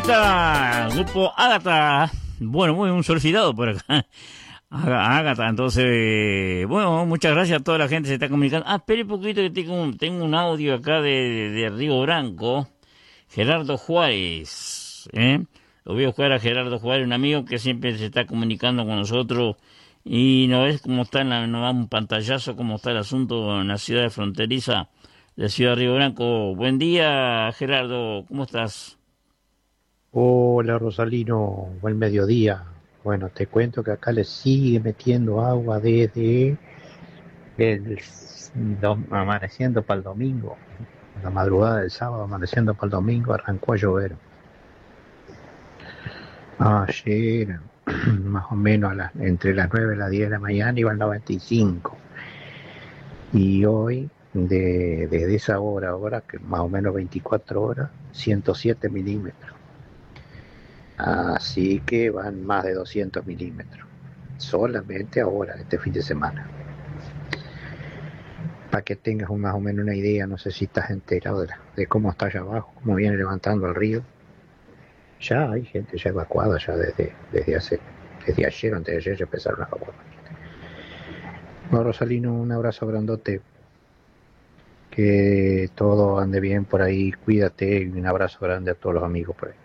Agatha, grupo Agatha. Bueno, muy un solicitado por acá. Agatha, entonces, bueno, muchas gracias a toda la gente que se está comunicando. Espere un poquito que tengo un audio acá de Río Branco. Gerardo Juárez, Lo voy a buscar a Gerardo Juárez, un amigo que siempre se está comunicando con nosotros. Y no ves cómo está, nos da un pantallazo, cómo está el asunto en la ciudad de fronteriza de Ciudad de Río Branco. Buen día, Gerardo, ¿cómo estás? Hola Rosalino, buen mediodía. Bueno, te cuento que acá le sigue metiendo agua desde el amaneciendo para el domingo. La madrugada del sábado, amaneciendo para el domingo, arrancó a llover. Ayer, más o menos entre las 9 y las 10 de la mañana, iban 95. Y hoy, desde esa hora, ahora que más o menos 24 horas, 107 milímetros. Así que van más de 200 milímetros. Solamente ahora, este fin de semana. Para que tengas más o menos una idea, no sé si estás enterado de cómo está allá abajo, cómo viene levantando el río. Ya hay gente ya evacuada, ya desde ayer o antes de ayer ya empezaron a evacuar. Bueno, Rosalino, un abrazo grandote. Que todo ande bien por ahí, cuídate y un abrazo grande a todos los amigos por ahí.